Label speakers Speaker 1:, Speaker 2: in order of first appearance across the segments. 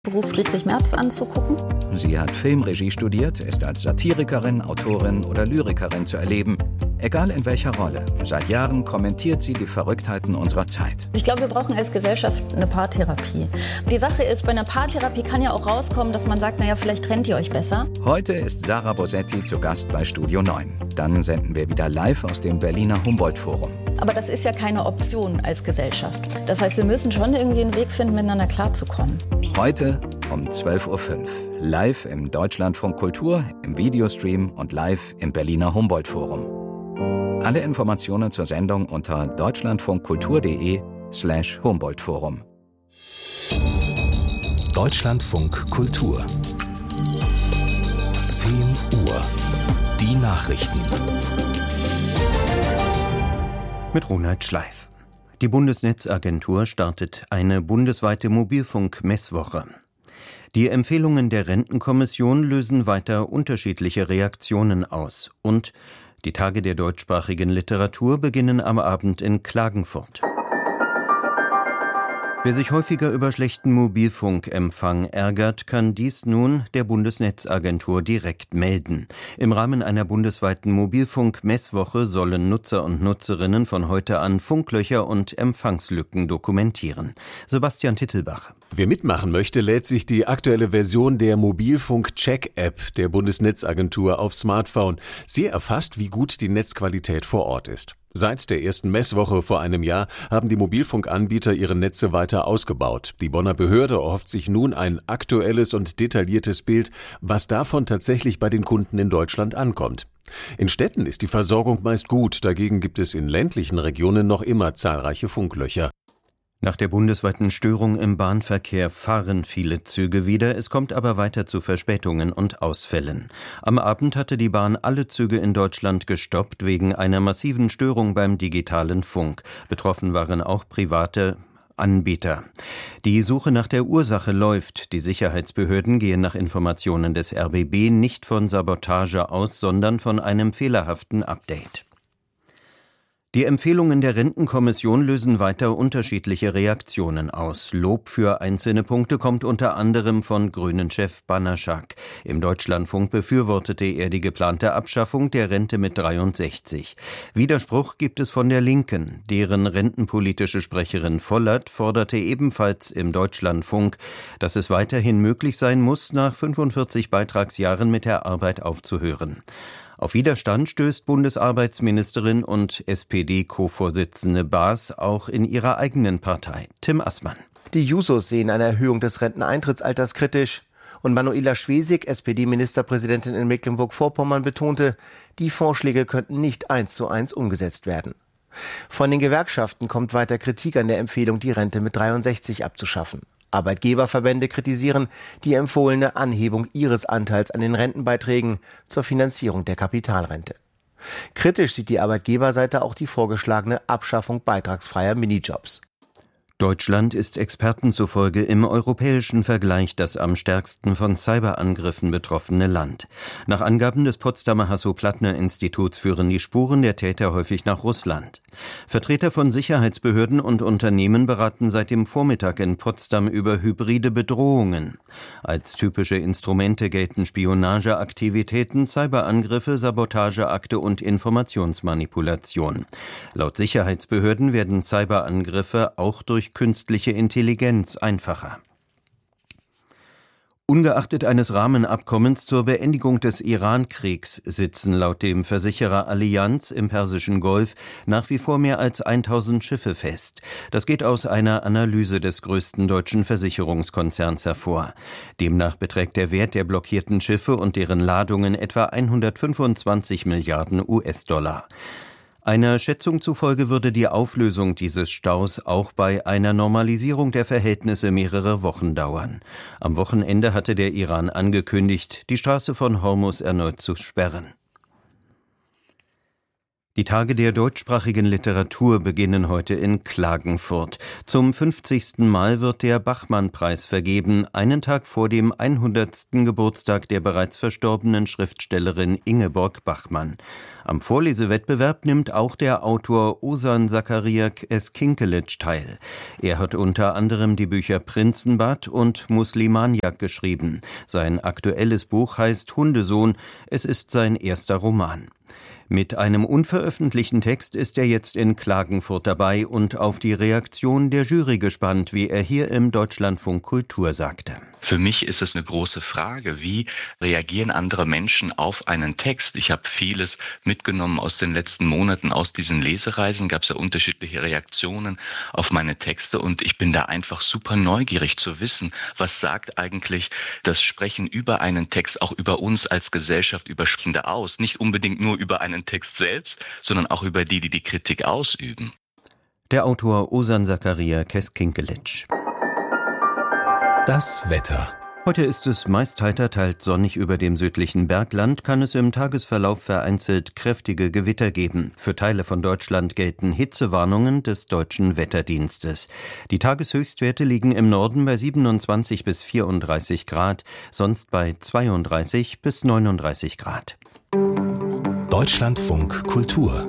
Speaker 1: Beruf Friedrich Merz anzugucken.
Speaker 2: Sie hat Filmregie studiert, ist als Satirikerin, Autorin oder Lyrikerin zu erleben. Egal in welcher Rolle, seit Jahren kommentiert sie die Verrücktheiten unserer Zeit.
Speaker 1: Ich glaube, wir brauchen als Gesellschaft eine Paartherapie. Die Sache ist, bei einer Paartherapie kann ja auch rauskommen, dass man sagt, naja, vielleicht trennt ihr euch besser.
Speaker 2: Heute ist Sarah Bosetti zu Gast bei Studio 9. Dann senden wir wieder live aus dem Berliner Humboldt-Forum.
Speaker 1: Aber das ist ja keine Option als Gesellschaft. Das heißt, wir müssen schon irgendwie einen Weg finden, miteinander klarzukommen.
Speaker 2: Heute um 12.05 Uhr. Live im Deutschlandfunk Kultur, im Videostream und live im Berliner Humboldt-Forum. Alle Informationen zur Sendung unter deutschlandfunkkultur.de/Humboldt-Forum.
Speaker 3: Deutschlandfunk Kultur. 10 Uhr. Die Nachrichten.
Speaker 4: Mit Ronald Schleif. Die Bundesnetzagentur startet eine bundesweite Mobilfunk-Messwoche. Die Empfehlungen der Rentenkommission lösen weiter unterschiedliche Reaktionen aus. Und die Tage der deutschsprachigen Literatur beginnen am Abend in Klagenfurt. Wer sich häufiger über schlechten Mobilfunkempfang ärgert, kann dies nun der Bundesnetzagentur direkt melden. Im Rahmen einer bundesweiten Mobilfunk-Messwoche sollen Nutzer und Nutzerinnen von heute an Funklöcher und Empfangslücken dokumentieren. Sebastian Tittelbach.
Speaker 5: Wer mitmachen möchte, lädt sich die aktuelle Version der Mobilfunk-Check-App der Bundesnetzagentur auf Smartphone. Sie erfasst, wie gut die Netzqualität vor Ort ist. Seit der ersten Messwoche vor einem Jahr haben die Mobilfunkanbieter ihre Netze weiter ausgebaut. Die Bonner Behörde erhofft sich nun ein aktuelles und detailliertes Bild, was davon tatsächlich bei den Kunden in Deutschland ankommt. In Städten ist die Versorgung meist gut, dagegen gibt es in ländlichen Regionen noch immer zahlreiche Funklöcher.
Speaker 4: Nach der bundesweiten Störung im Bahnverkehr fahren viele Züge wieder, es kommt aber weiter zu Verspätungen und Ausfällen. Am Abend hatte die Bahn alle Züge in Deutschland gestoppt wegen einer massiven Störung beim digitalen Funk. Betroffen waren auch private Anbieter. Die Suche nach der Ursache läuft. Die Sicherheitsbehörden gehen nach Informationen des RBB nicht von Sabotage aus, sondern von einem fehlerhaften Update. Die Empfehlungen der Rentenkommission lösen weiter unterschiedliche Reaktionen aus. Lob für einzelne Punkte kommt unter anderem von Grünen-Chef Banaschak. Im Deutschlandfunk befürwortete er die geplante Abschaffung der Rente mit 63. Widerspruch gibt es von der Linken. Deren rentenpolitische Sprecherin Vollert forderte ebenfalls im Deutschlandfunk, dass es weiterhin möglich sein muss, nach 45 Beitragsjahren mit der Arbeit aufzuhören. Auf Widerstand stößt Bundesarbeitsministerin und SPD-Co-Vorsitzende Baas auch in ihrer eigenen Partei. Tim Assmann.
Speaker 6: Die Jusos sehen eine Erhöhung des Renteneintrittsalters kritisch. Und Manuela Schwesig, SPD-Ministerpräsidentin in Mecklenburg-Vorpommern, betonte, die Vorschläge könnten nicht 1:1 umgesetzt werden. Von den Gewerkschaften kommt weiter Kritik an der Empfehlung, die Rente mit 63 abzuschaffen. Arbeitgeberverbände kritisieren die empfohlene Anhebung ihres Anteils an den Rentenbeiträgen zur Finanzierung der Kapitalrente. Kritisch sieht die Arbeitgeberseite auch die vorgeschlagene Abschaffung beitragsfreier Minijobs.
Speaker 4: Deutschland ist Experten zufolge im europäischen Vergleich das am stärksten von Cyberangriffen betroffene Land. Nach Angaben des Potsdamer Hasso-Plattner-Instituts führen die Spuren der Täter häufig nach Russland. Vertreter von Sicherheitsbehörden und Unternehmen beraten seit dem Vormittag in Potsdam über hybride Bedrohungen. Als typische Instrumente gelten Spionageaktivitäten, Cyberangriffe, Sabotageakte und Informationsmanipulation. Laut Sicherheitsbehörden werden Cyberangriffe auch durch künstliche Intelligenz einfacher. Ungeachtet eines Rahmenabkommens zur Beendigung des Iran-Kriegs sitzen laut dem Versicherer Allianz im Persischen Golf nach wie vor mehr als 1000 Schiffe fest. Das geht aus einer Analyse des größten deutschen Versicherungskonzerns hervor. Demnach beträgt der Wert der blockierten Schiffe und deren Ladungen etwa 125 Milliarden US-Dollar. Einer Schätzung zufolge würde die Auflösung dieses Staus auch bei einer Normalisierung der Verhältnisse mehrere Wochen dauern. Am Wochenende hatte der Iran angekündigt, die Straße von Hormuz erneut zu sperren. Die Tage der deutschsprachigen Literatur beginnen heute in Klagenfurt. Zum 50. Mal wird der Bachmann-Preis vergeben, einen Tag vor dem 100. Geburtstag der bereits verstorbenen Schriftstellerin Ingeborg Bachmann. Am Vorlesewettbewerb nimmt auch der Autor Ozan Zakaria Keskinkelic teil. Er hat unter anderem die Bücher Prinzenbad und Muslimaniak geschrieben. Sein aktuelles Buch heißt Hundesohn. Es ist sein erster Roman. Mit einem unveröffentlichten Text ist er jetzt in Klagenfurt dabei und auf die Reaktion der Jury gespannt, wie er hier im Deutschlandfunk Kultur sagte.
Speaker 7: Für mich ist es eine große Frage, wie reagieren andere Menschen auf einen Text? Ich habe vieles mitgenommen aus den letzten Monaten, aus diesen Lesereisen, gab es ja unterschiedliche Reaktionen auf meine Texte und ich bin da einfach super neugierig zu wissen, was sagt eigentlich das Sprechen über einen Text, auch über uns als Gesellschaft, über Sprechende aus. Nicht unbedingt nur über einen Text selbst, sondern auch über die Kritik ausüben.
Speaker 4: Der Autor Ozan Zakaria Keskinkelic.
Speaker 3: Das Wetter.
Speaker 4: Heute ist es meist heiter, teils sonnig über dem südlichen Bergland, kann es im Tagesverlauf vereinzelt kräftige Gewitter geben. Für Teile von Deutschland gelten Hitzewarnungen des Deutschen Wetterdienstes. Die Tageshöchstwerte liegen im Norden bei 27 bis 34 Grad, sonst bei 32 bis 39 Grad.
Speaker 3: Deutschlandfunk Kultur.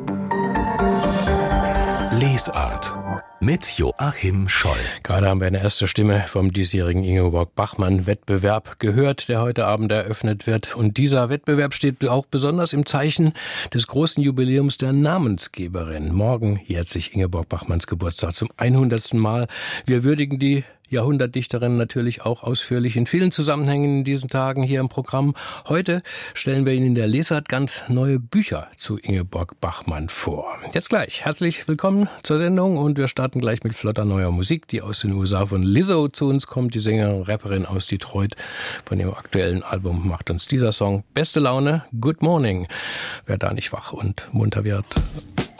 Speaker 3: Lesart. Mit Joachim Scholl.
Speaker 8: Gerade haben wir eine erste Stimme vom diesjährigen Ingeborg-Bachmann-Wettbewerb gehört, der heute Abend eröffnet wird. Und dieser Wettbewerb steht auch besonders im Zeichen des großen Jubiläums der Namensgeberin. Morgen jährt sich Ingeborg Bachmanns Geburtstag zum 100. Mal. Wir würdigen die Jahrhundertdichterin natürlich auch ausführlich in vielen Zusammenhängen in diesen Tagen hier im Programm. Heute stellen wir Ihnen in der Lesart ganz neue Bücher zu Ingeborg Bachmann vor. Jetzt gleich herzlich willkommen zur Sendung und wir starten gleich mit flotter neuer Musik, die aus den USA von Lizzo zu uns kommt, die Sängerin und Rapperin aus Detroit. Von ihrem aktuellen Album macht uns dieser Song beste Laune, Good Morning. Wer da nicht wach und munter wird,